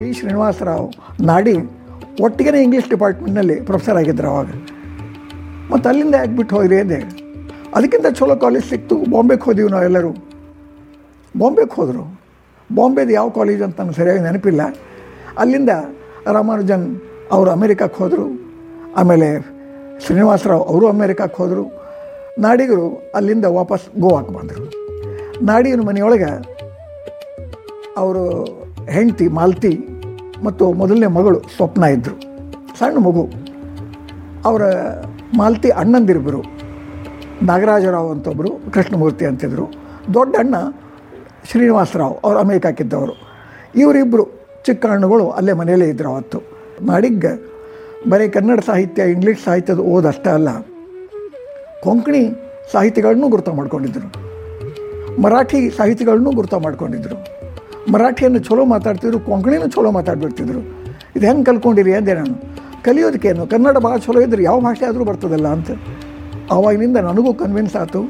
T Srinivasa Rao ನಾಡಿ ಒಟ್ಟಿಗೆ English ಡಿಪಾರ್ಟ್ಮೆಂಟ್ನಲ್ಲಿ professor ಆಗಿದ್ದರು ಅವಾಗ. ಮತ್ತು ಅಲ್ಲಿಂದ ಯಾಕೆ ಹೋದ್ರಿ ಅಂದೆ. ಅದಕ್ಕಿಂತ ಚಲೋ ಕಾಲೇಜ್ ಸಿಕ್ತು, ಬಾಂಬೆಗೆ ಹೋದೀವಿ ನಾವೆಲ್ಲರೂ. ಬಾಂಬೆಗೆ ಹೋದರು. ಬಾಂಬೆದು ಯಾವ ಕಾಲೇಜ್ ಅಂತ ನನಗೆ ಸರಿಯಾಗಿ ನೆನಪಿಲ್ಲ. ಅಲ್ಲಿಂದ ರಾಮಾನುಜನ್ ಅವರು ಅಮೇರಿಕಕ್ಕೆ ಹೋದರು. ಆಮೇಲೆ ಶ್ರೀನಿವಾಸರಾವ್ ಅವರು ಅಮೇರಿಕಕ್ಕೆ ಹೋದರು. ನಾಡಿಗರು ಅಲ್ಲಿಂದ ವಾಪಸ್ ಗೋವಾಕ್ಕೆ ಬಂದರು. ನಾಡಿಗನ ಮನೆಯೊಳಗೆ ಅವರು ಹೆಂಡತಿ ಮಾಲತಿ ಮತ್ತು ಮೊದಲನೇ ಮಗಳು ಸ್ವಪ್ನ ಇದ್ದರು, ಸಣ್ಣ ಮಗು. ಅವರ ಮಾಲತಿ ಅಣ್ಣಂದಿರಿಬ್ಬರು, ನಾಗರಾಜರಾವ್ ಅಂತೊಬ್ಬರು, ಕೃಷ್ಣಮೂರ್ತಿ ಅಂತಿದ್ದರು. ದೊಡ್ಡ ಅಣ್ಣ ಶ್ರೀನಿವಾಸರಾವ್ ಅವರು ಅಮೇರಿಕಾಕ್ಕಿದ್ದವರು. ಇವರಿಬ್ಬರು ಚಿಕ್ಕ ಅಣ್ಣಗಳು ಅಲ್ಲೇ ಮನೆಯಲ್ಲೇ ಇದ್ದರು ಅವತ್ತು. ನಾಡಿಗೆ ಬರೀ ಕನ್ನಡ ಸಾಹಿತ್ಯ, ಇಂಗ್ಲೀಷ್ ಸಾಹಿತ್ಯದ ಓದಷ್ಟೇ ಅಲ್ಲ, ಕೊಂಕಣಿ ಸಾಹಿತಿಗಳನ್ನೂ ಗುರುತ ಮಾಡ್ಕೊಂಡಿದ್ದರು, ಮರಾಠಿ ಸಾಹಿತಿಗಳನ್ನೂ ಗುರುತ ಮಾಡ್ಕೊಂಡಿದ್ದರು. ಮರಾಠಿಯನ್ನು ಚಲೋ ಮಾತಾಡ್ತಿದ್ರು, ಕೊಂಕಣಿನೂ ಚಲೋ ಮಾತಾಡ್ಬಿಡ್ತಿದ್ರು. ಇದು ಹೆಂಗೆ ಕಲ್ಕೊಂಡಿರಿ ಅಂದೆ ನಾನು. ಕಲಿಯೋದಕ್ಕೇನು, ಕನ್ನಡ ಭಾಳ ಚಲೋ ಇದ್ರೆ ಯಾವ ಭಾಷೆ ಆದರೂ ಬರ್ತದಲ್ಲ ಅಂತ. ಆವಾಗಿನಿಂದ ನನಗೂ ಕನ್ವಿನ್ಸ್ ಆಯಿತು.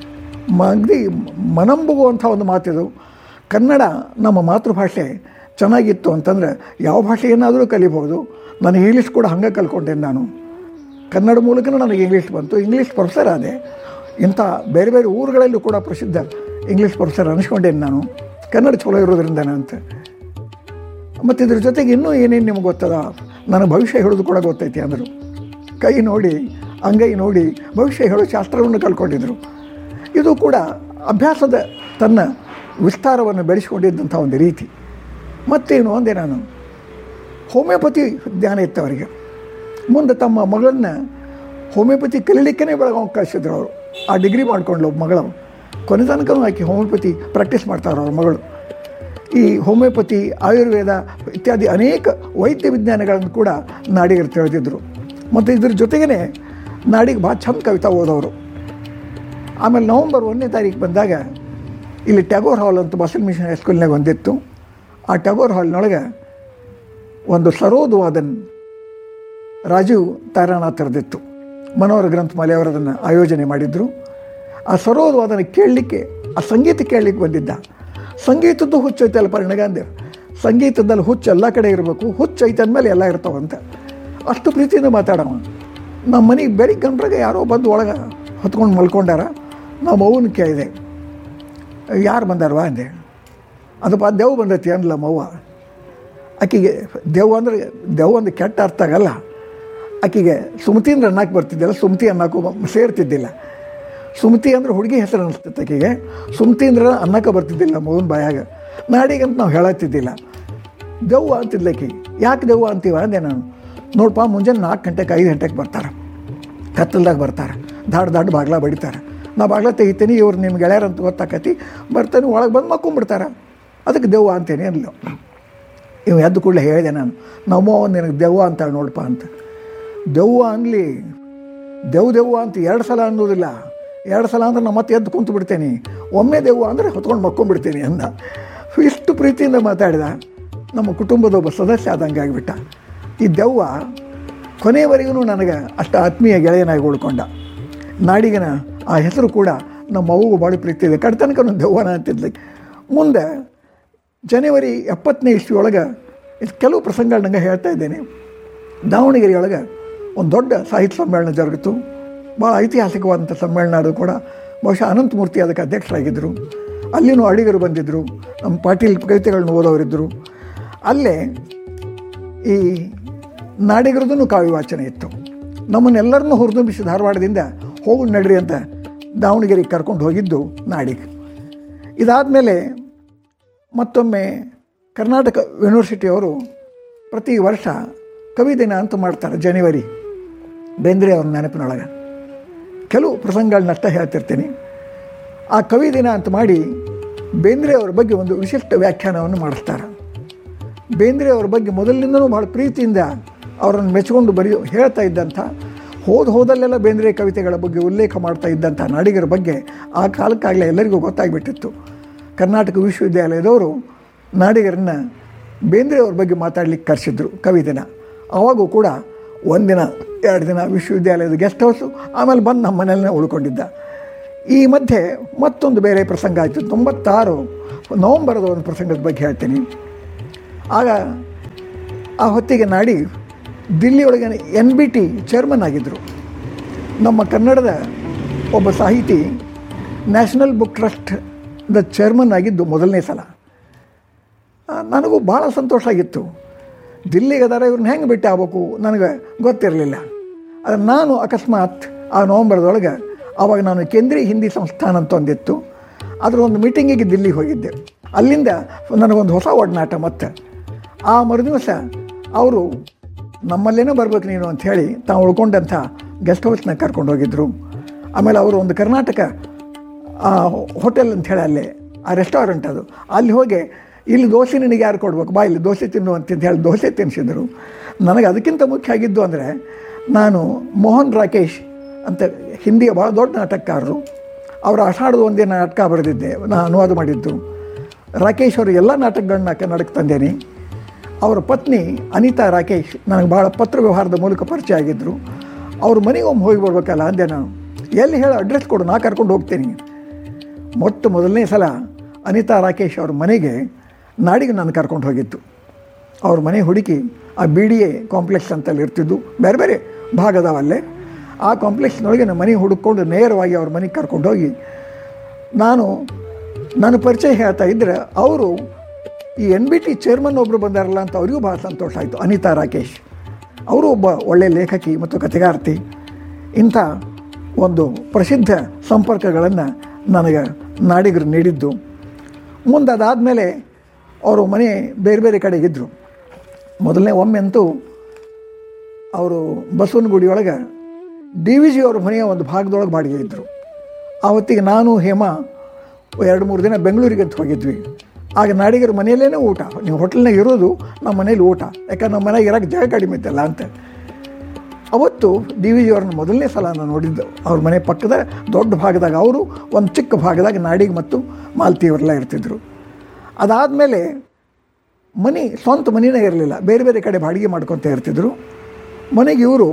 ಮನಂಬುಗುವಂಥ ಒಂದು ಮಾತಿದು. ಕನ್ನಡ ನಮ್ಮ ಮಾತೃಭಾಷೆ ಚೆನ್ನಾಗಿತ್ತು ಅಂತಂದರೆ ಯಾವ ಭಾಷೆಯನ್ನಾದರೂ ಕಲಿಬೋದು. ನಾನು ಇಂಗ್ಲೀಷ್ ಕೂಡ ಹಂಗೆ ಕಲ್ಕೊಂಡೇನೆ. ನಾನು ಕನ್ನಡ ಮೂಲಕನೂ ನನಗೆ ಇಂಗ್ಲೀಷ್ ಬಂತು. ಇಂಗ್ಲೀಷ್ ಪ್ರೊಫೆಸರ್ ಆದೆ. ಇಂಥ ಬೇರೆ ಬೇರೆ ಊರುಗಳಲ್ಲೂ ಕೂಡ ಪ್ರಸಿದ್ಧ ಇಂಗ್ಲೀಷ್ ಪ್ರೊಫೆಸರ್ ಅನಿಸ್ಕೊಂಡೇನೆ ನಾನು, ಕನ್ನಡ ಚಲೋ ಇರೋದ್ರಿಂದನೇ ಅಂತ. ಮತ್ತು ಇದ್ರ ಜೊತೆಗೆ ಇನ್ನೂ ಏನೇನು ನಿಮ್ಗೆ ಗೊತ್ತದ, ನನ್ನ ಭವಿಷ್ಯ ಹೇಳೋದು ಕೂಡ ಗೊತ್ತೈತಿ ಅಂದರು. ಕೈ ನೋಡಿ ಅಂಗೈ ನೋಡಿ ಭವಿಷ್ಯ ಹೇಳೋ ಶಾಸ್ತ್ರವನ್ನು ಕಲ್ಕೊಂಡಿದ್ದರು. ಇದು ಕೂಡ ಅಭ್ಯಾಸದ ತನ್ನ ವಿಸ್ತಾರವನ್ನು ಬೆಳೆಸ್ಕೊಂಡಿದ್ದಂಥ ಒಂದು ರೀತಿ. ಮತ್ತೇನು ಅಂದೆ ನಾನು, ಹೋಮಿಯೋಪತಿ ಜ್ಞಾನ ಇತ್ತು ಅವರಿಗೆ. ಮುಂದೆ ತಮ್ಮ ಮಗಳನ್ನು ಹೋಮಿಯೋಪತಿ ಕಲೀಲಿಕ್ಕೇ ಬೆಳಗಾವಿ ಕಳಿಸಿದ್ರು ಅವರು. ಆ ಡಿಗ್ರಿ ಮಾಡ್ಕೊಂಡ್ಲು ಮಗಳು. ಕೊನೆ ತನಕನೂ ಆಕೆ ಹೋಮಿಯೋಪತಿ ಪ್ರಾಕ್ಟೀಸ್ ಮಾಡ್ತಾರೆ ಅವ್ರ ಮಗಳು. ಈ ಹೋಮಿಯೋಪತಿ, ಆಯುರ್ವೇದ ಇತ್ಯಾದಿ ಅನೇಕ ವೈದ್ಯ ವಿಜ್ಞಾನಗಳನ್ನು ಕೂಡ ನಾಡಿಗರು ತಿಳಿದಿದ್ದರು. ಮತ್ತು ಇದ್ರ ಜೊತೆಗೇ ನಾಡಿಗೆ ಭಾಳ ಚಂದ ಕವಿತಾ ಓದೋರು. ಆಮೇಲೆ ನವಂಬರ್ 1ನೇ ತಾರೀಕು ಬಂದಾಗ ಇಲ್ಲಿ ಟ್ಯಾಗೋರ್ ಹಾಲ್ ಅಂತ ಬಸಲ್ ಮಿಷನ್ ಹೈಸ್ಕೂಲ್ನಾಗ ಒಂದಿತ್ತು. ಆ ಟ್ಯಾಗೋರ್ ಹಾಲ್ನೊಳಗೆ ಒಂದು ಸರೋದ್ ವಾದನ್ ರಾಜೀವ್ ತಾರಾನಾಥರದಿತ್ತು. ಮನೋಹರ ಗ್ರಂಥಮಾಲೆ ಅವರು ಅದನ್ನು ಆಯೋಜನೆ ಮಾಡಿದರು. ಆ ಸರೋದ್ ವಾದನ ಕೇಳಲಿಕ್ಕೆ, ಆ ಸಂಗೀತ ಕೇಳಲಿಕ್ಕೆ ಬಂದಿದ್ದ. ಸಂಗೀತದ್ದು ಹುಚ್ಚು ಐತೆ ಅಲ್ಪ ನನಗಂದೆ. ಸಂಗೀತದಲ್ಲಿ ಹುಚ್ಚು ಎಲ್ಲ ಕಡೆ ಇರಬೇಕು, ಹುಚ್ಚು ಐತೆ ಅಂದಮೇಲೆ ಎಲ್ಲ ಇರ್ತಾವಂತ ಅಷ್ಟು ಪ್ರೀತಿಯಿಂದ ಮಾತಾಡವ. ನಮ್ಮ ಮನೆಗೆ ಬೆಳಿಗ್ಗೆ ಗಂಟ್ರಾಗ ಯಾರೋ ಬಂದು ಒಳಗೆ ಹೊತ್ಕೊಂಡು ಮಲ್ಕೊಂಡಾರ. ನಾವು ಮೌನ ಕೇಳಿದೆ, ಯಾರು ಬಂದಾರವ ಅಂದೆ. ಅದಪ್ಪ ದೆವ್ ಬಂದೈತಿ ಅನ್ಲ ಮವ್ವ. ಆಕೆಗೆ ದೆವ್ ಅಂದ್ರೆ ಕೆಟ್ಟ ಅರ್ಥ ಆಗಲ್ಲ. ಆಕೆಗೆ ಸುಮತಿ ಅಂದ್ರೆ ಅನ್ನಕ್ಕೆ ಬರ್ತಿದ್ದಿಲ್ಲ, ಸುಮತಿ ಅನ್ನಕ್ಕೂ ಸೇರ್ತಿದ್ದಿಲ್ಲ. ಸುಮತಿ ಅಂದ್ರೆ ಹುಡುಗಿ ಹೆಸರು ಅನಿಸ್ತಿತ್ತು ಆಕೆಗೆ. ಸುಮತಿ ಅಂದ್ರೆ ಅನ್ನಕ್ಕೆ ಬರ್ತಿದ್ದಿಲ್ಲ ಮಗನ ಬಾಯಾಗ. ನಾಡಿಗಂತ ನಾವು ಹೇಳತ್ತಿದ್ದಿಲ್ಲ. ದೆವ್ವ ಅಂತಿದ್ಲ ಆಕೆಗೆ. ಯಾಕೆ ದೆವ್ವ ಅಂತೀವ ಅಂದೆ ನಾನು. ನೋಡಪ್ಪ, ಮುಂಜಾನೆ 4 ಗಂಟೆಗೆ 5 ಗಂಟೆಗೆ ಬರ್ತಾರೆ, ಕತ್ತಲ್ದಾಗ ಬರ್ತಾರೆ, ದಾಡ್ ಬಾಗ್ಲ ಬಡಿತಾರೆ. ನಾ ಬಾಗ್ಲ ತೆಗಿತೀನಿ, ಇವ್ರು ನಿಮ್ಮ ಗೆಳೆಯರು ಅಂತ ಗೊತ್ತಾಕತಿ, ಬರ್ತಾನೆ ಒಳಗೆ ಬಂದು ಮಕ್ಕೊಂಬಿಡ್ತಾರೆ. ಅದಕ್ಕೆ ದೆವ್ವ ಅಂತೇನೆ ಅಲ್ಲ. ಇವು ಎದ್ದು ಕೂಡಲೇ ಹೇಳಿದೆ ನಾನು, ನಮ್ಮವ್ವ ನಿನಗೆ ದೆವ್ವ ಅಂತಾಳೆ ನೋಡಪ್ಪ ಅಂತ. ದೆವ್ವ ಅನ್ನಲಿ, ದೆವ್ವ ಅಂತ 2 ಸಲ ಅನ್ನೋದಿಲ್ಲ. 2 ಸಲ ಅಂದ್ರೆ ನಾನು ಮತ್ತೆ ಎದ್ದು ಕುಂತು ಬಿಡ್ತೇನೆ. ಒಮ್ಮೆ ದೆವ್ವ ಅಂದರೆ ಹೊತ್ಕೊಂಡು ಮಕ್ಕೊಂಡ್ಬಿಡ್ತೀನಿ ಅಂದ. ಇಷ್ಟು ಪ್ರೀತಿಯಿಂದ ಮಾತಾಡಿದ. ನಮ್ಮ ಕುಟುಂಬದ ಒಬ್ಬ ಸದಸ್ಯ ಆದಂಗೆ ಆಗಿಬಿಟ್ಟ. ಈ ದೆವ್ವ ಕೊನೆಯವರೆಗೂ ನನಗೆ ಅಷ್ಟು ಆತ್ಮೀಯ ಗೆಳೆಯನಾಗಿ ಉಳ್ಕೊಂಡ. ನಾಡಿಗನ ಆ ಹೆಸರು ಕೂಡ ನಮ್ಮ ಅವ್ವಗೂ ಭಾಳ ಪ್ರೀತಿ ಇದೆ. ಕಡ್ತನಕನೂ ದೆವ್ವನ ಅಂತಿದ್ಲಿ. ಮುಂದೆ ಜನವರಿ 70ನೇ ಇಸ್ವಿಯೊಳಗೆ ಕೆಲವು ಪ್ರಸಂಗಗಳು ನಂಗೆ ಹೇಳ್ತಾ ಇದ್ದೇನೆ. ದಾವಣಗೆರೆಯೊಳಗೆ ಒಂದು ದೊಡ್ಡ ಸಾಹಿತ್ಯ ಸಮ್ಮೇಳನ ಜರುಗಿತು. ಭಾಳ ಐತಿಹಾಸಿಕವಾದಂಥ ಸಮ್ಮೇಳನ. ಅದು ಕೂಡ ಬಹುಶಃ ಅನಂತಮೂರ್ತಿ ಅದಕ್ಕೆ ಅಧ್ಯಕ್ಷರಾಗಿದ್ದರು. ಅಲ್ಲಿನೂ ಅಡಿಗರು ಬಂದಿದ್ದರು, ನಮ್ಮ ಪಾಟೀಲ್ ಕವಿತೆಗಳನ್ನ ಓದೋರಿದ್ದರು. ಅಲ್ಲೇ ಈ ನಾಡಿಗರದೂ ಕಾವ್ಯವಾಚನ ಇತ್ತು. ನಮ್ಮನ್ನೆಲ್ಲರನ್ನೂ ಹುರಿದುಂಬಿಸಿ ಧಾರವಾಡದಿಂದ ಹೋಗಿ ನಡ್ರಿ ಅಂತ ದಾವಣಗೆರೆಗೆ ಕರ್ಕೊಂಡು ಹೋಗಿದ್ದು ನಾಡಿಗ. ಇದಾದಮೇಲೆ ಮತ್ತೊಮ್ಮೆ ಕರ್ನಾಟಕ ಯೂನಿವರ್ಸಿಟಿಯವರು ಪ್ರತಿ ವರ್ಷ ಕವಿ ದಿನ ಅಂತ ಮಾಡ್ತಾರೆ ಜನವರಿ. ಬೇಂದ್ರೆ ಅವ್ರ ನೆನಪಿನೊಳಗೆ ಕೆಲವು ಪ್ರಸಂಗಗಳನ್ನಷ್ಟೇ ಹೇಳ್ತಿರ್ತೀನಿ. ಆ ಕವಿ ದಿನ ಅಂತ ಮಾಡಿ ಬೇಂದ್ರೆ ಅವ್ರ ಬಗ್ಗೆ ಒಂದು ವಿಶಿಷ್ಟ ವ್ಯಾಖ್ಯಾನವನ್ನು ಮಾಡಿಸ್ತಾರೆ. ಬೇಂದ್ರೆ ಅವ್ರ ಬಗ್ಗೆ ಮೊದಲಿನಿಂದನೂ ಭಾಳ ಪ್ರೀತಿಯಿಂದ ಅವರನ್ನು ಮೆಚ್ಚಿಕೊಂಡು ಹೇಳ್ತಾ ಇದ್ದಂಥ, ಹೋದಲ್ಲೆಲ್ಲ ಬೇಂದ್ರೆ ಕವಿತೆಗಳ ಬಗ್ಗೆ ಉಲ್ಲೇಖ ಮಾಡ್ತಾ ಇದ್ದಂಥ ನಾಡಿಗರ ಬಗ್ಗೆ ಆ ಕಾಲಕ್ಕಾಗಲೇ ಎಲ್ಲರಿಗೂ ಗೊತ್ತಾಗಿಬಿಟ್ಟಿತ್ತು. ಕರ್ನಾಟಕ ವಿಶ್ವವಿದ್ಯಾಲಯದವರು ನಾಡಿಗರನ್ನು ಬೇಂದ್ರೆ ಅವ್ರ ಬಗ್ಗೆ ಮಾತಾಡ್ಲಿಕ್ಕೆ ಕರೆಸಿದ್ರು ಕವಿ ದಿನ. ಆವಾಗೂ ಕೂಡ 1 ದಿನ 2 ದಿನ ವಿಶ್ವವಿದ್ಯಾಲಯದ ಗೆಸ್ಟ್ ಹೌಸು, ಆಮೇಲೆ ಬಂದು ನಮ್ಮ ಮನೆಯಲ್ಲೇ ಉಳ್ಕೊಂಡಿದ್ದ. ಈ ಮಧ್ಯೆ ಮತ್ತೊಂದು ಬೇರೆ ಪ್ರಸಂಗ ಆಯಿತು. 96 ನವಂಬರದ ಒಂದು ಪ್ರಸಂಗದ ಬಗ್ಗೆ ಹೇಳ್ತೀನಿ. ಆಗ ಆ ಹೊತ್ತಿಗೆ ನಾಡಿ ದಿಲ್ಲಿಯೊಳಗೆ NBT ಚೇರ್ಮನ್ ಆಗಿದ್ದರು. ನಮ್ಮ ಕನ್ನಡದ ಒಬ್ಬ ಸಾಹಿತಿ ನ್ಯಾಷನಲ್ ಬುಕ್ ಟ್ರಸ್ಟ್ದ ಚೇರ್ಮನ್ ಆಗಿದ್ದು ಮೊದಲನೇ ಸಲ. ನನಗೂ ಭಾಳ ಸಂತೋಷ ಆಗಿತ್ತು. ದಿಲ್ಲಿಗೆ ಅದಾರ ಇವ್ರನ್ನ ಹೆಂಗೆ ಭೇಟಿ ಆಗ್ಬೇಕು ನನಗೆ ಗೊತ್ತಿರಲಿಲ್ಲ. ಆದರೆ ನಾನು ಅಕಸ್ಮಾತ್ ಆ ನವಂಬರ್ದೊಳಗೆ ಆವಾಗ ನಾನು ಕೇಂದ್ರೀಯ ಹಿಂದಿ ಸಂಸ್ಥಾನ ಅಂತ ಒಂದಿತ್ತು, ಅದರ ಒಂದು ಮೀಟಿಂಗಿಗೆ ದಿಲ್ಲಿಗೆ ಹೋಗಿದ್ದೆ. ಅಲ್ಲಿಂದ ನನಗೊಂದು ಹೊಸ ಒಡನಾಟ. ಮತ್ತು ಆ ಮರುದಿವಸ ಅವರು ನಮ್ಮಲ್ಲೇನೋ ಬರ್ಬೇಕು ನೀನು ಅಂಥೇಳಿ ತಾವು ಉಳ್ಕೊಂಡಂಥ ಗೆಸ್ಟ್ ಹೌಸ್ನಾಗ ಕರ್ಕೊಂಡು ಹೋಗಿದ್ದರು. ಆಮೇಲೆ ಅವರು ಒಂದು ಕರ್ನಾಟಕ ಹೋಟೆಲ್ ಅಂಥೇಳಿ ಅಲ್ಲೇ ಆ ರೆಸ್ಟೋರೆಂಟ್ ಅದು, ಅಲ್ಲಿ ಹೋಗಿ ಇಲ್ಲಿ ದೋಸೆ ನಿನಗೆ ಯಾರು ಕೊಡ್ಬೇಕು ಬಾ ಇಲ್ಲಿ ದೋಸೆ ತಿನ್ನು ಅಂತ ಹೇಳಿ ದೋಸೆ ತಿನ್ನಿಸಿದ್ರು. ನನಗೆ ಅದಕ್ಕಿಂತ ಮುಖ್ಯ ಆಗಿದ್ದು ಅಂದರೆ ನಾನು ಮೋಹನ್ ರಾಕೇಶ್ ಅಂತ ಹಿಂದಿಯ ಭಾಳ ದೊಡ್ಡ ನಾಟಕಕಾರರು, ಅವರ ಆಷಾಢದ ಒಂದೇ ನಾಟಕ ಬರೆದಿದ್ದೆ, ನಾನು ಅನುವಾದ ಮಾಡಿದ್ದು. ರಾಕೇಶ್ ಅವರು ಎಲ್ಲ ನಾಟಕಗಳನ್ನ ಕನ್ನಡಕ್ಕೆ ತಂದೇನೆ. ಅವರ ಪತ್ನಿ ಅನಿತಾ ರಾಕೇಶ್ ನನಗೆ ಭಾಳ ಪತ್ರ ವ್ಯವಹಾರದ ಮೂಲಕ ಪರಿಚಯ ಆಗಿದ್ದರು. ಅವ್ರ ಮನೆಗೆ ಒಮ್ಮೆ ಹೋಗಿ ಬರ್ಬೇಕಲ್ಲ ಅಂದೆ ನಾನು. ಎಲ್ಲಿ ಹೇಳೋ ಅಡ್ರೆಸ್ ಕೊಡು, ನಾ ಕರ್ಕೊಂಡು ಹೋಗ್ತೀನಿ. ಮೊದಲನೇ ಸಲ ಅನಿತಾ ರಾಕೇಶ್ ಅವ್ರ ಮನೆಗೆ ನಾಡಿಗೆ ನಾನು ಕರ್ಕೊಂಡು ಹೋಗಿತ್ತು. ಅವ್ರ ಮನೆ ಹುಡುಕಿ ಆ BDA ಕಾಂಪ್ಲೆಕ್ಸ್ ಅಂತಲ್ಲಿ ಇರ್ತಿದ್ದು, ಬೇರೆ ಬೇರೆ ಭಾಗದವಲ್ಲೇ. ಆ ಕಾಂಪ್ಲೆಕ್ಸ್ನೊಳಗೆ ನಮ್ಮ ಮನೆ ಹುಡುಕೊಂಡು ನೇರವಾಗಿ ಅವ್ರ ಮನೆಗೆ ಕರ್ಕೊಂಡು ಹೋಗಿ ನಾನು ಪರಿಚಯ ಹೇಳ್ತಾ ಇದ್ದರೆ ಅವರು ಈ NBT ಚೇರ್ಮನ್ ಒಬ್ಬರು ಬಂದಾರಲ್ಲ ಅಂತ ಅವರಿಗೂ ಭಾಳ ಸಂತೋಷ ಆಯಿತು. ಅನಿತಾ ರಾಕೇಶ್ ಅವರು ಒಬ್ಬ ಒಳ್ಳೆಯ ಲೇಖಕಿ ಮತ್ತು ಕಥೆಗಾರ್ತಿ. ಇಂಥ ಒಂದು ಪ್ರಸಿದ್ಧ ಸಂಪರ್ಕಗಳನ್ನು ನನಗೆ ನಾಡಿಗರು ನೀಡಿದ್ದು. ಮುಂದೆ ಅದಾದಮೇಲೆ ಅವರು ಮನೆ ಬೇರೆ ಬೇರೆ ಕಡೆಗಿದ್ದರು. ಮೊದಲನೇ ಒಮ್ಮೆ ಅಂತೂ ಅವರು ಬಸವನಗುಡಿಯೊಳಗೆ DVG ಅವ್ರ ಮನೆಯ ಒಂದು ಭಾಗದೊಳಗೆ ಬಾಡಿಗೆ ಇದ್ದರು. ಆ ಹೊತ್ತಿಗೆ ನಾನು ಹೇಮಾ 2-3 ದಿನ ಬೆಂಗಳೂರಿಗೆ ಅಂತ ಹೋಗಿದ್ವಿ. ಆಗ ನಾಡಿಗರ ಮನೆಯಲ್ಲೇ ಊಟ, ನೀವು ಹೋಟೆಲ್ನಾಗ ಇರೋದು ನಮ್ಮ ಮನೇಲಿ ಊಟ, ಯಾಕಂದ್ರೆ ನಮ್ಮ ಮನೆಗೆ ಇರೋಕ್ಕೆ ಜಾಗ ಕಡಿಮೆ ಇತ್ತಲ್ಲ ಅಂತ. ಅವತ್ತು DVG ಅವ್ರನ್ನ ಮೊದಲನೇ ಸಲ ನಾನು ನೋಡಿದ್ದು. ಅವ್ರ ಮನೆ ಪಕ್ಕದ ದೊಡ್ಡ ಭಾಗದಾಗ, ಅವರು ಒಂದು ಚಿಕ್ಕ ಭಾಗದಾಗ ನಾಡಿಗೆ ಮತ್ತು ಮಾಲತಿ ಅವರೆಲ್ಲ ಇರ್ತಿದ್ರು. ಅದಾದಮೇಲೆ ಸ್ವಂತ ಮನೆಯೇ ಇರಲಿಲ್ಲ, ಬೇರೆ ಬೇರೆ ಕಡೆ ಬಾಡಿಗೆ ಮಾಡ್ಕೊತ ಇರ್ತಿದ್ರು. ಮನೆಗೆ ಇವರು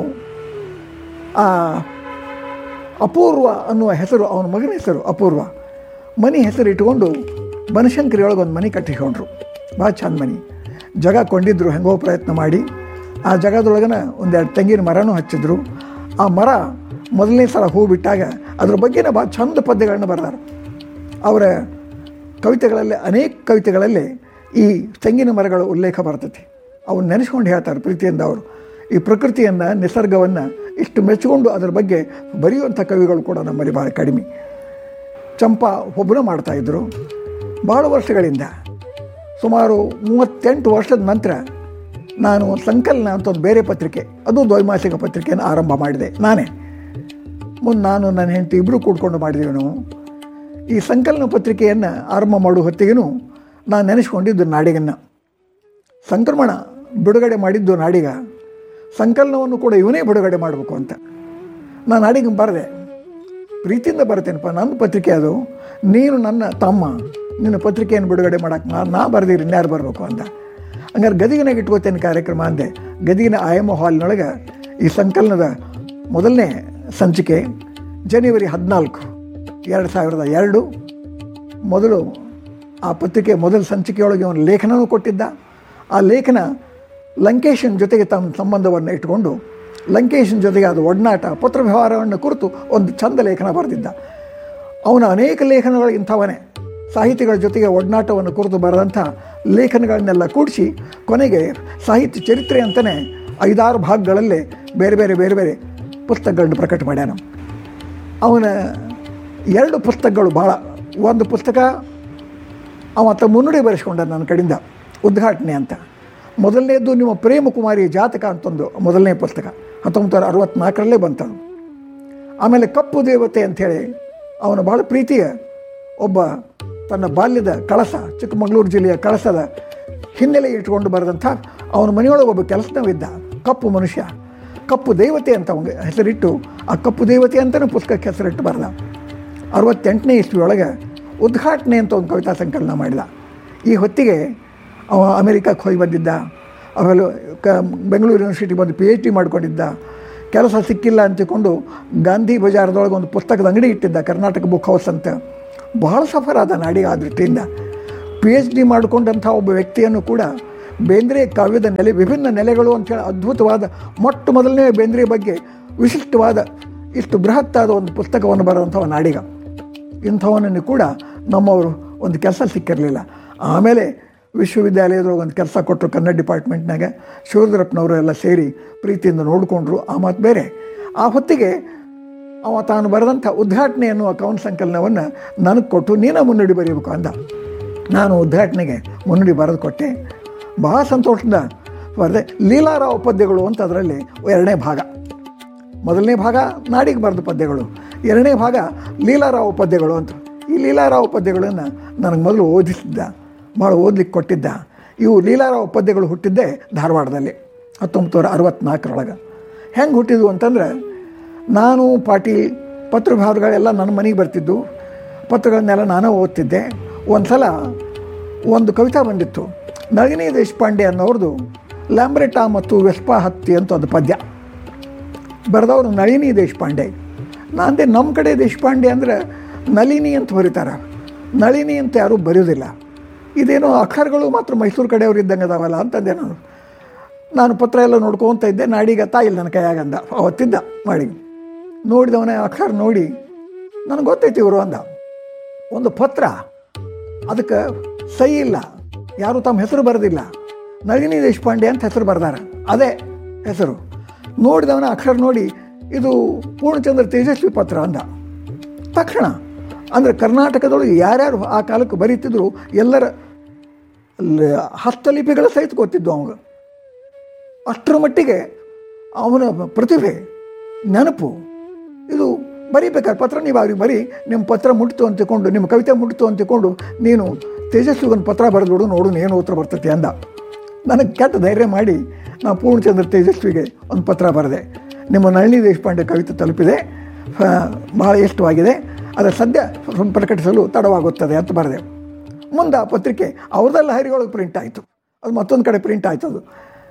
ಅಪೂರ್ವ ಅನ್ನುವ ಹೆಸರು, ಅವನ ಮಗನ ಹೆಸರು ಅಪೂರ್ವ, ಮನೆ ಹೆಸರು ಇಟ್ಕೊಂಡು ಬನಶಂಕರಿ ಒಳಗೆ ಒಂದು ಮನೆ ಕಟ್ಟಿಕೊಂಡ್ರು. ಭಾಳ ಚಂದ ಮನೆ, ಜಾಗ ಕೊಂಡಿದ್ರು ಹೆಂಗೋ ಪ್ರಯತ್ನ ಮಾಡಿ. ಆ ಜಾಗದೊಳಗನ 1-2 ತೆಂಗಿನ ಮರನೂ ಹಚ್ಚಿದ್ರು. ಆ ಮರ ಮೊದಲನೇ ಸಲ ಹೂ ಬಿಟ್ಟಾಗ ಅದ್ರ ಬಗ್ಗೆನೇ ಭಾಳ ಚಂದ ಪದ್ಯಗಳನ್ನ ಬರೆದಾರ. ಅವರ ಕವಿತೆಗಳಲ್ಲಿ, ಅನೇಕ ಕವಿತೆಗಳಲ್ಲಿ ಈ ತೆಂಗಿನ ಮರಗಳ ಉಲ್ಲೇಖ ಬರ್ತೈತಿ. ಅವ್ರು ನೆನೆಸ್ಕೊಂಡು ಹೇಳ್ತಾರೆ ಪ್ರೀತಿಯಿಂದ. ಅವರು ಈ ಪ್ರಕೃತಿಯನ್ನು, ನಿಸರ್ಗವನ್ನು ಇಷ್ಟು ಮೆಚ್ಚಿಕೊಂಡು ಅದರ ಬಗ್ಗೆ ಬರೆಯುವಂಥ ಕವಿಗಳು ಕೂಡ ನಮ್ಮಲ್ಲಿ ಭಾಳ ಕಡಿಮೆ. ಚಂಪಾ ಒಬ್ಬರು ಮಾಡ್ತಾಯಿದ್ರು ಭಾಳ ವರ್ಷಗಳಿಂದ. ಸುಮಾರು 38 ವರ್ಷದ ನಂತರ ನಾನು ಸಂಕಲನ ಅಂತ ಒಂದು ಬೇರೆ ಪತ್ರಿಕೆ, ಅದು ದ್ವೈಮಾಸಿಕ ಪತ್ರಿಕೆಯನ್ನು ಆರಂಭ ಮಾಡಿದೆ ನಾನೇ. ಮುಂದೆ ನಾನು ನನ್ನ ಹೆಂಡತಿ ಇಬ್ಬರು ಕೂಡ್ಕೊಂಡು ಮಾಡಿದೆವು ನಾವು. ಈ ಸಂಕಲನ ಪತ್ರಿಕೆಯನ್ನು ಆರಂಭ ಮಾಡುವ ಹೊತ್ತಿಗೂ ನಾನು ನೆನೆಸ್ಕೊಂಡಿದ್ದು ನಾಡಿಗನ್ನು. ಸಂಕ್ರಮಣ ಬಿಡುಗಡೆ ಮಾಡಿದ್ದು ನಾಡಿಗ, ಸಂಕಲನವನ್ನು ಕೂಡ ಇವನೇ ಬಿಡುಗಡೆ ಮಾಡಬೇಕು ಅಂತ ನಾನು ನಾಡಿಗೆ ಬರೆದೆ. ಪ್ರೀತಿಯಿಂದ ಬರ್ತೇನಪ್ಪ, ನನ್ನ ಪತ್ರಿಕೆ ಅದು, ನೀನು ನನ್ನ ತಮ್ಮ, ನಿನ್ನ ಪತ್ರಿಕೆಯನ್ನು ಬಿಡುಗಡೆ ಮಾಡೋಕ್ಕೆ ನಾ ಬರೆದಿರಿ, ಇನ್ಯಾರು ಬರಬೇಕು ಅಂತ. ಹಂಗಾರೆ ಗದಿಗಿನಾಗ ಇಟ್ಕೋತೇನೆ ಕಾರ್ಯಕ್ರಮ ಅಂದೆ. ಗದಿಗಿನ IMO ಹಾಲ್ನೊಳಗೆ ಈ ಸಂಕಲನದ ಮೊದಲನೇ ಸಂಚಿಕೆ ಜನವರಿ 14, 2002 ಮೊದಲು ಆ ಪತ್ರಿಕೆ ಮೊದಲ ಸಂಚಿಕೆಯೊಳಗೆ ಒಂದು ಲೇಖನವೂ ಕೊಟ್ಟಿದ್ದ. ಆ ಲೇಖನ ಲಂಕೇಶನ್ ಜೊತೆಗೆ ತಮ್ಮ ಸಂಬಂಧವನ್ನು ಇಟ್ಟುಕೊಂಡು ಲಂಕೇಶನ್ ಜೊತೆಗೆ ಅದು ಒಡನಾಟ, ಪತ್ರ ವ್ಯವಹಾರವನ್ನು ಕುರಿತು ಒಂದು ಚಂದ ಲೇಖನ ಬರೆದಿದ್ದ. ಅವನ ಅನೇಕ ಲೇಖನಗಳು ಇಂಥವನೇ, ಸಾಹಿತಿಗಳ ಜೊತೆಗೆ ಒಡನಾಟವನ್ನು ಕುರಿತು ಬರೆದಂಥ ಲೇಖನಗಳನ್ನೆಲ್ಲ ಕೂಡಿಸಿ ಕೊನೆಗೆ ಸಾಹಿತ್ಯ ಚರಿತ್ರೆ ಅಂತಲೇ 5-6 ಭಾಗಗಳಲ್ಲೇ ಬೇರೆ ಬೇರೆ ಬೇರೆ ಬೇರೆ ಪುಸ್ತಕಗಳನ್ನು ಪ್ರಕಟ ಮಾಡ್ಯಾನ. ಅವನ 2 ಪುಸ್ತಕಗಳು ಭಾಳ, ಒಂದು ಪುಸ್ತಕ ಅವತ್ತ ಮುನ್ನುಡಿ ಬರೆಸ್ಕೊಂಡ ನನ್ನ ಕಡೆಯಿಂದ, ಉದ್ಘಾಟನೆ ಅಂತ. ಮೊದಲನೇದು ನಿಮ್ಮ ಪ್ರೇಮಕುಮಾರಿ ಜಾತಕ ಅಂತಂದು ಮೊದಲನೇ ಪುಸ್ತಕ 1964ರಲ್ಲೇ ಬಂತದು. ಆಮೇಲೆ ಕಪ್ಪು ದೇವತೆ ಅಂಥೇಳಿ ಅವನ ಭಾಳ ಪ್ರೀತಿಯ ಒಬ್ಬ ತನ್ನ ಬಾಲ್ಯದ ಕಳಸ, ಚಿಕ್ಕಮಗಳೂರು ಜಿಲ್ಲೆಯ ಕಳಸದ ಹಿನ್ನೆಲೆ ಇಟ್ಕೊಂಡು ಬರೆದಂಥ, ಅವನ ಮನೆಯೊಳಗೆ ಒಬ್ಬ ಕೆಲಸನವಿದ್ದ ಕಪ್ಪು ಮನುಷ್ಯ, ಕಪ್ಪು ದೇವತೆ ಅಂತ ಅವನಿಗೆ ಹೆಸರಿಟ್ಟು ಆ ಕಪ್ಪು ದೇವತೆ ಅಂತಲೇ ಪುಸ್ತಕಕ್ಕೆ ಹೆಸರಿಟ್ಟು ಬರೆದ. 68ನೇ ಇಸ್ವಿಯೊಳಗೆ ಉದ್ಘಾಟನೆ ಅಂತ ಒಂದು ಕವಿತಾ ಸಂಕಲನ ಮಾಡಿದ. ಈ ಹೊತ್ತಿಗೆ ಅವ ಅಮೇರಿಕಕ್ಕೆ ಹೋಗಿ ಬಂದಿದ್ದ. ಆಮೇಲೆ ಬೆಂಗಳೂರು ಯೂನಿವರ್ಸಿಟಿ ಬಂದು PhD ಮಾಡ್ಕೊಂಡಿದ್ದ. ಕೆಲಸ ಸಿಕ್ಕಿಲ್ಲ ಅಂತಿಕೊಂಡು ಗಾಂಧಿ ಬಜಾರದೊಳಗೆ ಒಂದು ಪುಸ್ತಕದ ಅಂಗಡಿ ಇಟ್ಟಿದ್ದ, ಕರ್ನಾಟಕ ಬುಕ್ ಹೌಸ್ ಅಂತ. ಬಹಳ ಸಫರ್ ಆದ ನಾಡಿಗೆ ಆ ದೃಷ್ಟಿಯಿಂದ. PhD ಮಾಡಿಕೊಂಡಂಥ ಒಬ್ಬ ವ್ಯಕ್ತಿಯನ್ನು ಕೂಡ ಬೇಂದ್ರೆ ಕಾವ್ಯದ ನೆಲೆ, ವಿಭಿನ್ನ ನೆಲೆಗಳು ಅಂಥೇಳಿ ಅದ್ಭುತವಾದ ಮೊಟ್ಟ ಮೊದಲನೇ ಬೇಂದ್ರೆ ಬಗ್ಗೆ ವಿಶಿಷ್ಟವಾದ ಇಷ್ಟು ಬೃಹತ್ತಾದ ಒಂದು ಪುಸ್ತಕವನ್ನು ಬರೆದಂಥವ ನಾಡಿಗ. ಇಂಥವನನ್ನು ಕೂಡ ನಮ್ಮವರು ಒಂದು ಕೆಲಸ ಸಿಕ್ಕಿರಲಿಲ್ಲ. ಆಮೇಲೆ ವಿಶ್ವವಿದ್ಯಾಲಯದೊಳಗೆ ಒಂದು ಕೆಲಸ ಕೊಟ್ಟರು ಕನ್ನಡ ಡಿಪಾರ್ಟ್ಮೆಂಟ್ನಾಗ. ಶಿವರುದ್ರಪ್ಪನವರು ಎಲ್ಲ ಸೇರಿ ಪ್ರೀತಿಯಿಂದ ನೋಡಿಕೊಂಡ್ರು. ಆ ಮಾತು ಬೇರೆ. ಆ ಹೊತ್ತಿಗೆ ಅವ ತಾನು ಬರೆದಂಥ ಉದ್ಘಾಟನೆ ಎನ್ನುವ ಕವನ ಸಂಕಲನವನ್ನು ನನಗೆ ಕೊಟ್ಟು ನೀನು ಮುನ್ನುಡಿ ಬರೀಬೇಕು ಅಂದ. ನಾನು ಉದ್ಘಾಟನೆಗೆ ಮುನ್ನುಡಿ ಬರೆದು ಕೊಟ್ಟೆ. ಬಹಳ ಸಂತೋಷದಿಂದ ಬರೆದೆ. ಲೀಲಾರಾವ್ ಪದ್ಯಗಳು ಅಂತ ಅದರಲ್ಲಿ 2ನೇ ಭಾಗ. ಮೊದಲನೇ ಭಾಗ ನಾಡಿಗೆ ಬರೆದ ಪದ್ಯಗಳು, 2ನೇ ಭಾಗ ಲೀಲಾರಾವ್ ಪದ್ಯಗಳು ಅಂತ. ಈ ಲೀಲಾರಾವ್ ಪದ್ಯಗಳನ್ನು ನನಗೆ ಮೊದಲು ಓದಿಸಿದ್ದ, ಭಾಳ ಓದ್ಲಿಕ್ಕೆ ಕೊಟ್ಟಿದ್ದ. ಇವು ಲೀಲಾರಾವ್ ಪದ್ಯಗಳು ಹುಟ್ಟಿದ್ದೇ ಧಾರವಾಡದಲ್ಲಿ 1964. ಹೆಂಗೆ ಹುಟ್ಟಿದ್ವು ಅಂತಂದ್ರೆ, ನಾನು ಪಾಟೀಲ್ ಪತ್ರಭಾವಗಳೆಲ್ಲ ನನ್ನ ಮನೆಗೆ ಬರ್ತಿದ್ದು, ಪತ್ರಗಳನ್ನೆಲ್ಲ ನಾನೇ ಓದ್ತಿದ್ದೆ. ಒಂದು ಸಲ ಒಂದು ಕವಿತಾ ಬಂದಿತ್ತು, ನಳಿನಿ ದೇಶಪಾಂಡೆ ಅನ್ನೋರ್ದು ಲ್ಯಾಂಬ್ರೆಟಾ ಮತ್ತು ವೆಸ್ಪಾ ಹತ್ತಿ ಅಂತ ಒಂದು ಪದ್ಯ ಬರೆದವರು ನಳಿನಿ ದೇಶಪಾಂಡೆ. ನಾನಂದೆ ನಮ್ಮ ಕಡೆ ದೇಶಪಾಂಡೆ ಅಂದರೆ ನಳಿನಿ ಅಂತ ಬರೀತಾರೆ, ನಳಿನಿ ಅಂತ ಯಾರೂ ಬರೆಯೋದಿಲ್ಲ. ಇದೇನೋ ಅಕ್ಷರಗಳು ಮಾತ್ರ ಮೈಸೂರು ಕಡೆಯವ್ರು ಇದ್ದಂಗೆ ಅದಾವಲ್ಲ ಅಂತಂದೆ ನಾನು ಪತ್ರ ಎಲ್ಲ ನೋಡ್ಕೊತ ಇದ್ದೆ. ನಾಡಿಗೆ ತಾಯಿಲ್ಲ ನನ್ನ ಕೈಯಾಗಂದ, ಅವತ್ತಿದ್ದ ಮಾಡಿ ನೋಡಿದವನೇ ಅಕ್ಷರ ನೋಡಿ ನನಗೆ ಗೊತ್ತೈತಿ ಇವರು ಅಂದ. ಒಂದು ಪತ್ರ, ಅದಕ್ಕೆ ಸಹಿ ಇಲ್ಲ, ಯಾರು ತಮ್ಮ ಹೆಸರು ಬರೆದಿಲ್ಲ, ನಳಿನಿ ದೇಶಪಾಂಡೆ ಅಂತ ಹೆಸರು ಬರೆದಾರೆ, ಅದೇ ಹೆಸರು. ನೋಡಿದವನ ಅಕ್ಷರ ನೋಡಿ ಇದು ಪೂರ್ಣಚಂದ್ರ ತೇಜಸ್ವಿ ಪತ್ರ ಅಂದ. ತಕ್ಷಣ ಅಂದರೆ ಕರ್ನಾಟಕದೊಳಗೆ ಯಾರ್ಯಾರು ಆ ಕಾಲಕ್ಕೆ ಬರೀತಿದ್ರು ಎಲ್ಲರ ಹಸ್ತಲಿಪಿಗಳ ಸಹಿತ ಗೊತ್ತಿದ್ದು ಅವಾಗ. ಅಷ್ಟರ ಮಟ್ಟಿಗೆ ಅವನ ಪ್ರತಿಭೆ, ನೆನಪು. ಇದು ಬರೀಬೇಕಾದ್ರೆ ಪತ್ರ ನೀವು ಅವ್ರಿಗೆ ಬರೀ, ನಿಮ್ಮ ಪತ್ರ ಮುಟ್ಟಿತು ಅಂತ ತಿಳ್ಕೊಂಡು, ನಿಮ್ಮ ಕವಿತೆ ಮುಟ್ಟಿತು ಅಂತ ತಿಳ್ಕೊಂಡು ನೀನು ತೇಜಸ್ವಿಗೆ ಒಂದು ಪತ್ರ ಬರೆದ್ಬಿಡು, ನೋಡು ಏನು ಉತ್ತರ ಬರ್ತೈತಿ ಅಂದ. ನನಗೆ ಕೆಟ್ಟ ಧೈರ್ಯ ಮಾಡಿ ನಾನು ಪೂರ್ಣಚಂದ್ರ ತೇಜಸ್ವಿಗೆ ಒಂದು ಪತ್ರ ಬರೆದೆ. ನಿಮ್ಮ ನಳಿನಿ ದೇಶಪಾಂಡೆ ಕವಿತೆ ತಲುಪಿದೆ, ಭಾಳ ಇಷ್ಟವಾಗಿದೆ, ಅದರ ಸದ್ಯ ಪ್ರಕಟಿಸಲು ತಡವಾಗುತ್ತದೆ ಅಂತ ಬರೆದೆ. ಮುಂದೆ ಆ ಪತ್ರಿಕೆ ಅವ್ರದ್ದೆಲ್ಲ ಹರಿಯೊಳಗೆ ಪ್ರಿಂಟ್ ಆಯಿತು, ಅದು ಮತ್ತೊಂದು ಕಡೆ ಪ್ರಿಂಟ್ ಆಯಿತು. ಅದು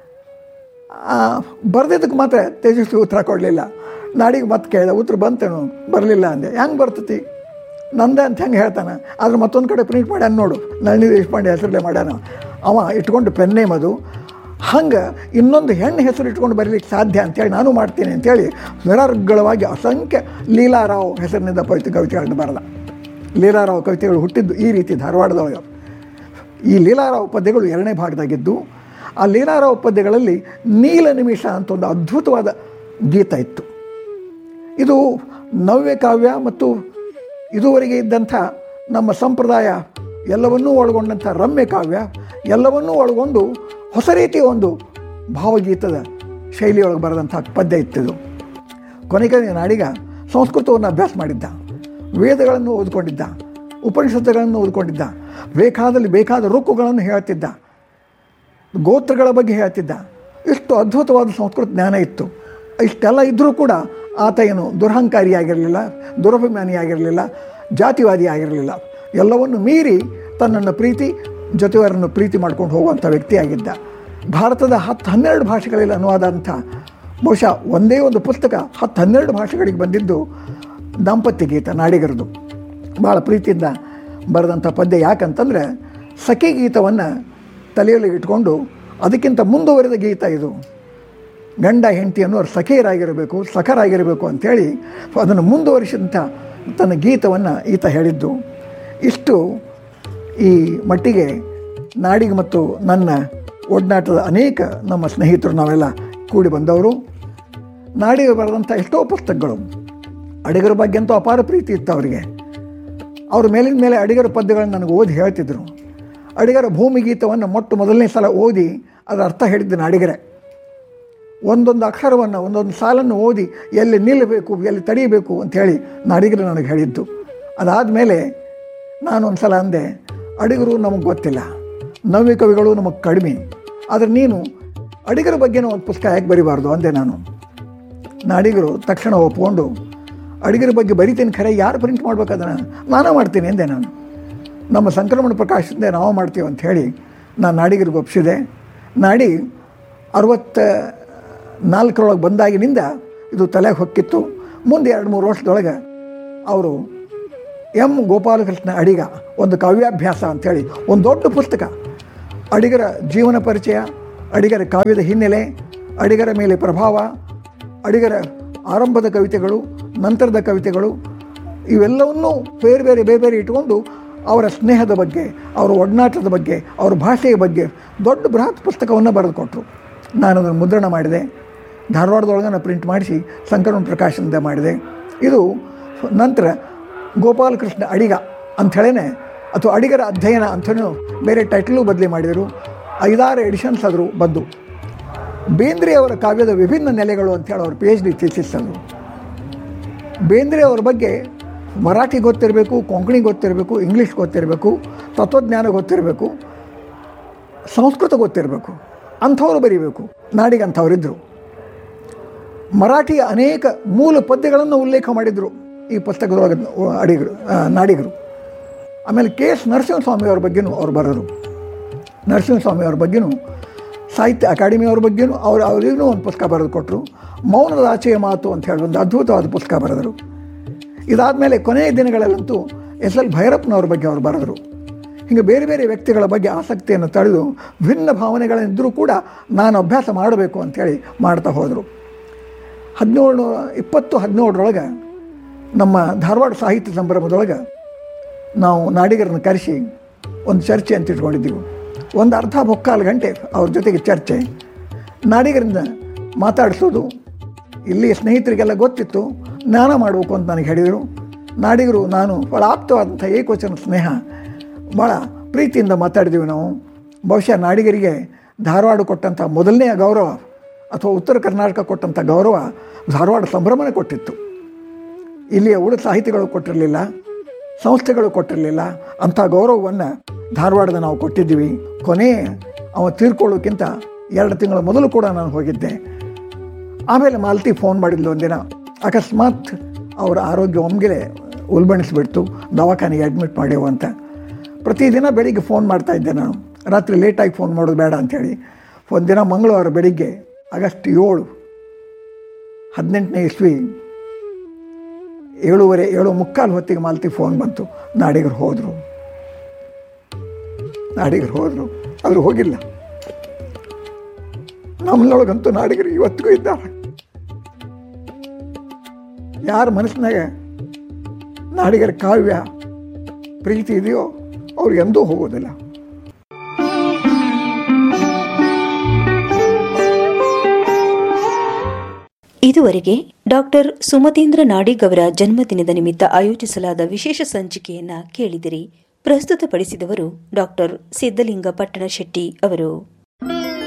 ಬರೆದಿದ್ದಕ್ಕೆ ಮಾತ್ರ ತೇಜಸ್ವಿ ಉತ್ತರ ಕೊಡಲಿಲ್ಲ. ನಾಡಿಗೆ ಮತ್ತೆ ಕೇಳಿದೆ, ಉತ್ತರ ಬಂತೇನು? ಬರಲಿಲ್ಲ ಅಂದೆ. ಹೆಂಗೆ ಬರ್ತತಿ ನಂದೆ ಅಂತ ಹೆಂಗೆ ಹೇಳ್ತಾನೆ? ಆದ್ರೆ ಮತ್ತೊಂದು ಕಡೆ ಪ್ರಿಂಟ್ ಮಾಡ್ಯಾನ ನೋಡು, ನಳಿನಿ ದೇಶಪಾಂಡೆ ಹೆಸರಲ್ಲೇ ಮಾಡ್ಯಾನ. ಅವ ಇಟ್ಕೊಂಡು ಪೆನ್ನೇಮ್ ಅದು. ಹಂಗೆ ಇನ್ನೊಂದು ಹೆಣ್ಣು ಹೆಸರು ಇಟ್ಕೊಂಡು ಬರೀಲಿಕ್ಕೆ ಸಾಧ್ಯ ಅಂತೇಳಿ ನಾನು ಮಾಡ್ತೀನಿ ಅಂತೇಳಿ ನಿರರ್ಗಳವಾಗಿ ಅಸಂಖ್ಯ ಲೀಲಾರಾವ್ ಹೆಸರಿನಿಂದ ಕವಿತೆಗಳನ್ನು ಬರೆದ. ಲೀಲಾರಾವ್ ಕವಿತೆಗಳು ಹುಟ್ಟಿದ್ದು ಈ ರೀತಿ ಧಾರವಾಡದೊಳಗೆ. ಈ ಲೀಲಾರಾವ್ ಪದ್ಯಗಳು 2ನೇ ಭಾಗದಾಗಿದ್ದು. ಆ ಲೀಲಾರಾವ್ ಪದ್ಯಗಳಲ್ಲಿ ನೀಲ ನಿಮಿಷ ಅಂತ ಒಂದು ಅದ್ಭುತವಾದ ಗೀತ ಇತ್ತು. ಇದು ನವ್ಯ ಕಾವ್ಯ ಮತ್ತು ಇದುವರೆಗೆ ಇದ್ದಂಥ ನಮ್ಮ ಸಂಪ್ರದಾಯ ಎಲ್ಲವನ್ನೂ ಒಳಗೊಂಡಂಥ ರಮ್ಯ ಕಾವ್ಯ ಎಲ್ಲವನ್ನೂ ಒಳಗೊಂಡು ಹೊಸ ರೀತಿಯ ಒಂದು ಭಾವಗೀತದ ಶೈಲಿಯೊಳಗೆ ಬರೆದಂಥ ಪದ್ಯ ಇತ್ತಿದು. ಕೊನೆಗೆ ನಾಡಿಗ ಸಂಸ್ಕೃತವನ್ನು ಅಭ್ಯಾಸ ಮಾಡಿದ್ದ, ವೇದಗಳನ್ನು ಓದ್ಕೊಂಡಿದ್ದ, ಉಪನಿಷತ್ತುಗಳನ್ನು ಓದ್ಕೊಂಡಿದ್ದ, ಬೇಕಾದಲ್ಲಿ ಬೇಕಾದ ರುಕ್ಕುಗಳನ್ನು ಹೇಳ್ತಿದ್ದ, ಗೋತ್ರಗಳ ಬಗ್ಗೆ ಹೇಳ್ತಿದ್ದ. ಇಷ್ಟು ಅದ್ಭುತವಾದ ಸಂಸ್ಕೃತ ಜ್ಞಾನ ಇತ್ತು. ಇಷ್ಟೆಲ್ಲ ಇದ್ದರೂ ಕೂಡ ಆತ ಏನು ದುರಹಂಕಾರಿಯಾಗಿರಲಿಲ್ಲ, ದುರಭಿಮಾನಿಯಾಗಿರಲಿಲ್ಲ, ಜಾತಿವಾದಿ ಆಗಿರಲಿಲ್ಲ. ಎಲ್ಲವನ್ನು ಮೀರಿ ತನ್ನನ್ನು ಜೊತೆಯವರನ್ನು ಪ್ರೀತಿ ಮಾಡ್ಕೊಂಡು ಹೋಗುವಂಥ ವ್ಯಕ್ತಿಯಾಗಿದ್ದ. ಭಾರತದ 10-12 ಭಾಷೆಗಳಲ್ಲಿ ಅನುವಾದ ಅಂತ ಬಹುಶಃ ಒಂದೇ ಒಂದು ಪುಸ್ತಕ 10-12 ಭಾಷೆಗಳಿಗೆ ಬಂದಿದ್ದು ದಾಂಪತ್ಯ ಗೀತ ನಾಡಿಗರದು. ಭಾಳ ಪ್ರೀತಿಯಿಂದ ಬರೆದಂಥ ಪದ್ಯ. ಯಾಕಂತಂದರೆ ಸಖಿ ಗೀತವನ್ನು ತಲೆಯಲ್ಲಿ ಇಟ್ಕೊಂಡು ಅದಕ್ಕಿಂತ ಮುಂದುವರೆದ ಗೀತ ಇದು. ಗಂಡ ಹೆಂಡತಿಯನ್ನು ಅವ್ರು ಸಖಿಯರಾಗಿರಬೇಕು, ಸಖರಾಗಿರಬೇಕು ಅಂಥೇಳಿ ಅದನ್ನು ಮುಂದುವರಿಸಿದಂಥ ತನ್ನ ಗೀತವನ್ನು ಈತ ಹೇಳಿದ್ದು. ಇಷ್ಟು ಈ ಮಟ್ಟಿಗೆ ನಾಡಿಗೆ ಮತ್ತು ನನ್ನ ಒಡನಾಟದ ಅನೇಕ ನಮ್ಮ ಸ್ನೇಹಿತರು ನಾವೆಲ್ಲ ಕೂಡಿ ಬಂದವರು. ನಾಡಿಗೆ ಬರೆದಂಥ ಎಷ್ಟೋ ಪುಸ್ತಕಗಳು, ಅಡಿಗರ ಬಗ್ಗೆ ಅಂತೂ ಅಪಾರ ಪ್ರೀತಿ ಇತ್ತು ಅವರಿಗೆ. ಅವ್ರ ಮೇಲಿನ ಮೇಲೆ ಅಡಿಗರ ಪದ್ಯಗಳನ್ನು ನನಗೆ ಓದಿ ಹೇಳ್ತಿದ್ರು. ಅಡಿಗರ ಭೂಮಿ ಗೀತವನ್ನು ಮೊದಲನೇ ಸಲ ಓದಿ ಅದರ ಅರ್ಥ ಹೇಳಿದ್ದು ನಾಡಿಗರೇ. ಒಂದೊಂದು ಅಕ್ಷರವನ್ನು ಒಂದೊಂದು ಸಾಲನ್ನು ಓದಿ ಎಲ್ಲಿ ನಿಲ್ಲಬೇಕು ಎಲ್ಲಿ ತಡೀಬೇಕು ಅಂಥೇಳಿ ನಾಡಿಗರು ನನಗೆ ಹೇಳಿದ್ದು. ಅದಾದಮೇಲೆ ನಾನೊಂದು ಸಲ ಅಂದೆ, ಅಡಿಗರು ನಮಗೆ ಗೊತ್ತಿಲ್ಲ, ನವ್ಯ ಕವಿಗಳು ನಮಗೆ ಕಡಿಮೆ, ಆದರೆ ನೀನು ಅಡಿಗರ ಬಗ್ಗೆನೂ ಒಂದು ಪುಸ್ತಕ ಯಾಕೆ ಬರಿಬಾರ್ದು ಅಂದೆ ನಾನು. ನಾಡಿಗರು ತಕ್ಷಣ ಒಪ್ಕೊಂಡು, ಅಡಿಗರ ಬಗ್ಗೆ ಬರಿತೀನಿ, ಖರೆ ಯಾರು ಪ್ರಿಂಟ್ ಮಾಡ್ಬೇಕು ಅದನ್ನು ನಾನೇ ಮಾಡ್ತೀನಿ ಅಂದೆ ನಾನು. ನಮ್ಮ ಸಂಕ್ರಮಣ ಪ್ರಕಾಶದಿಂದ ನಾವು ಮಾಡ್ತೀವಿ ಅಂಥೇಳಿ ನಾನು ನಾಡಿಗರಿಗೆ ಒಪ್ಪಿಸಿದೆ. ನಾಡಿ 64ರೊಳಗೆ ಬಂದಾಗಿನಿಂದ ಇದು ತಲೆಗೆ ಹೊಕ್ಕಿತ್ತು. ಮುಂದೆ 2-3 ವರ್ಷದೊಳಗೆ ಅವರು ಎಂ ಗೋಪಾಲಕೃಷ್ಣ ಅಡಿಗ ಒಂದು ಕಾವ್ಯಾಭ್ಯಾಸ ಅಂಥೇಳಿ ಒಂದು ದೊಡ್ಡ ಪುಸ್ತಕ, ಅಡಿಗರ ಜೀವನ ಪರಿಚಯ, ಅಡಿಗರ ಕಾವ್ಯದ ಹಿನ್ನೆಲೆ, ಅಡಿಗರ ಮೇಲೆ ಪ್ರಭಾವ, ಅಡಿಗರ ಆರಂಭದ ಕವಿತೆಗಳು, ನಂತರದ ಕವಿತೆಗಳು, ಇವೆಲ್ಲವನ್ನೂ ಬೇರೆ ಬೇರೆ ಬೇರೆ ಬೇರೆ ಇಟ್ಟುಕೊಂಡು ಅವರ ಸ್ನೇಹದ ಬಗ್ಗೆ, ಅವರ ಒಡನಾಟದ ಬಗ್ಗೆ, ಅವರ ಭಾಷೆಯ ಬಗ್ಗೆ ದೊಡ್ಡ ಬೃಹತ್ ಪುಸ್ತಕವನ್ನು ಬರೆದು ಕೊಟ್ಟರು. ನಾನು ಅದನ್ನು ಮುದ್ರಣ ಮಾಡಿದೆ. ಧಾರವಾಡದೊಳಗೆ ನಾನು ಪ್ರಿಂಟ್ ಮಾಡಿಸಿ ಸಂಕಲನ ಪ್ರಕಾಶನದ ಮಾಡಿದೆ. ಇದು ನಂತರ ಗೋಪಾಲಕೃಷ್ಣ ಅಡಿಗ ಅಂಥೇಳೇ ಅಥವಾ ಅಡಿಗರ ಅಧ್ಯಯನ ಅಂಥೇಳಿ ಬೇರೆ ಟೈಟಲು ಬದಲಿ ಮಾಡಿದರು. 5-6 ಎಡಿಷನ್ಸ್ ಆದರೂ ಬಂದು. ಬೇಂದ್ರೆ ಅವರ ಕಾವ್ಯದ ವಿಭಿನ್ನ ನೆಲೆಗಳು ಅಂಥೇಳಿ ಅವ್ರ PhD ಥೀಸಿಸ್ ಅದು. ಬೇಂದ್ರೆ ಅವರ ಬಗ್ಗೆ ಮರಾಠಿ ಗೊತ್ತಿರಬೇಕು, ಕೊಂಕಣಿ ಗೊತ್ತಿರಬೇಕು, ಇಂಗ್ಲೀಷ್ ಗೊತ್ತಿರಬೇಕು, ತತ್ವಜ್ಞಾನ ಗೊತ್ತಿರಬೇಕು, ಸಂಸ್ಕೃತ ಗೊತ್ತಿರಬೇಕು, ಅಂಥವ್ರು ಬರೀಬೇಕು. ನಾಡಿಗೆ ಅಂಥವರಿದ್ದರು. ಮರಾಠಿಯ ಅನೇಕ ಮೂಲ ಪದ್ಯಗಳನ್ನು ಉಲ್ಲೇಖ ಮಾಡಿದರು ಈ ಪುಸ್ತಕದೊಳಗೆ ನಾಡಿಗರು. ಆಮೇಲೆ KS ನರಸಿಂಹಸ್ವಾಮಿಯವ್ರ ಬಗ್ಗೆನೂ ಅವ್ರು ಬರೋರು. ನರಸಿಂಹಸ್ವಾಮಿಯವ್ರ ಬಗ್ಗೆನೂ ಸಾಹಿತ್ಯ ಅಕಾಡೆಮಿಯವ್ರ ಬಗ್ಗೆನೂ ಅವರಿಗೂ ಒಂದು ಪುಸ್ತಕ ಬರೆದು ಕೊಟ್ಟರು. ಮೌನದ ಆಚೆಯ ಮಾತು ಅಂತ ಹೇಳಿ ಒಂದು ಅದ್ಭುತವಾದ ಪುಸ್ತಕ ಬರೆದರು. ಇದಾದಮೇಲೆ ಕೊನೆಯ ದಿನಗಳಲ್ಲಂತೂ SL ಭೈರಪ್ಪನವ್ರ ಬಗ್ಗೆ ಅವರು ಬರೆದರು. ಹೀಗೆ ಬೇರೆ ಬೇರೆ ವ್ಯಕ್ತಿಗಳ ಬಗ್ಗೆ ಆಸಕ್ತಿಯನ್ನು ತಳೆದು ಭಿನ್ನ ಭಾವನೆಗಳಿದ್ದರೂ ಕೂಡ ನಾನು ಅಭ್ಯಾಸ ಮಾಡಬೇಕು ಅಂಥೇಳಿ ಮಾಡ್ತಾ ಹೋದರು. 2017 ನಮ್ಮ ಧಾರವಾಡ ಸಾಹಿತ್ಯ ಸಂಭ್ರಮದೊಳಗೆ ನಾವು ನಾಡಿಗರನ್ನು ಕರೆಸಿ ಒಂದು ಚರ್ಚೆ ಅಂತ ಇಟ್ಕೊಂಡಿದ್ದೀವಿ. ಒಂದು ಅರ್ಧ ಮುಕ್ಕಾಲು ಗಂಟೆ ಅವ್ರ ಜೊತೆಗೆ ಚರ್ಚೆ, ನಾಡಿಗರಿಂದ ಮಾತಾಡಿಸೋದು. ಇಲ್ಲಿ ಸ್ನೇಹಿತರಿಗೆಲ್ಲ ಗೊತ್ತಿತ್ತು, ಜ್ಞಾನ ಮಾಡಬೇಕು ಅಂತ ನನಗೆ ಹೇಳಿದರು. ನಾಡಿಗರು ನಾನು ಭಾಳ ಆಪ್ತವಾದಂಥ ಏಕವಚನ ಸ್ನೇಹ, ಭಾಳ ಪ್ರೀತಿಯಿಂದ ಮಾತಾಡಿದ್ದೀವಿ ನಾವು. ಬಹುಶಃ ನಾಡಿಗರಿಗೆ ಧಾರವಾಡ ಕೊಟ್ಟಂಥ ಮೊದಲನೆಯ ಗೌರವ ಅಥವಾ ಉತ್ತರ ಕರ್ನಾಟಕ ಕೊಟ್ಟಂಥ ಗೌರವ ಧಾರವಾಡ ಸಂಭ್ರಮನೇ ಕೊಟ್ಟಿತ್ತು. ಇಲ್ಲಿಯ ಉಳಿದ ಸಾಹಿತಿಗಳು ಕೊಟ್ಟಿರಲಿಲ್ಲ, ಸಂಸ್ಥೆಗಳು ಕೊಟ್ಟಿರಲಿಲ್ಲ. ಅಂಥ ಗೌರವವನ್ನು ಧಾರವಾಡದ ನಾವು ಕೊಟ್ಟಿದ್ದೀವಿ. ಕೊನೆ ಅವ ತೀರ್ಕೊಳ್ಳೋಕ್ಕಿಂತ 2 ತಿಂಗಳ ಮೊದಲು ಕೂಡ ನಾನು ಹೋಗಿದ್ದೆ. ಆಮೇಲೆ ಮಾಲತಿ ಫೋನ್ ಮಾಡಿದ್ಲು ಒಂದಿನ. ಅಕಸ್ಮಾತ್ ಅವರ ಆರೋಗ್ಯ ಒಮ್ಮೆಲೆ ಉಲ್ಬಣಿಸ್ಬಿಡ್ತು, ದವಾಖಾನೆಗೆ ಅಡ್ಮಿಟ್ ಮಾಡ್ಯವು ಅಂತ. ಪ್ರತಿದಿನ ಬೆಳಿಗ್ಗೆ ಫೋನ್ ಮಾಡ್ತಾಯಿದ್ದೆ ನಾನು, ರಾತ್ರಿ ಲೇಟಾಗಿ ಫೋನ್ ಮಾಡೋದು ಬೇಡ ಅಂಥೇಳಿ. ಒಂದಿನ ಮಂಗಳವಾರ ಬೆಳಿಗ್ಗೆ ಆಗಸ್ಟ್ 7, 18ನೇ ಇಸ್ವಿ 7:45 ಹೊತ್ತಿಗೆ ಮಾಲತಿ ಫೋನ್ ಬಂತು. ನಾಡಿಗರು ಹೋದರು. ಆದರೂ ಹೋಗಿಲ್ಲ. ನಮ್ಮನೊಳಗಂತೂ ನಾಡಿಗರು ಇವತ್ತಿಗೂ ಇದ್ದಾರೆ. ಯಾರ ಮನಸ್ಸಿನಾಗ ನಾಡಿಗರ ಕಾವ್ಯ ಪ್ರೀತಿ ಇದೆಯೋ ಅವ್ರು ಎಂದೂ ಹೋಗೋದಿಲ್ಲ. ಇದುವರೆಗೆ ಡಾಕ್ಟರ್ ಸುಮತೀಂದ್ರ ನಾಡಿಗ್ ಅವರ ಜನ್ಮದಿನದ ನಿಮಿತ್ತ ಆಯೋಜಿಸಲಾದ ವಿಶೇಷ ಸಂಚಿಕೆಯನ್ನ ಕೇಳಿದಿರಿ. ಪ್ರಸ್ತುತಪಡಿಸಿದವರು ಡಾಕ್ಟರ್ ಸಿದ್ದಲಿಂಗ ಪಟ್ಟಣಶೆಟ್ಟಿ ಅವರು.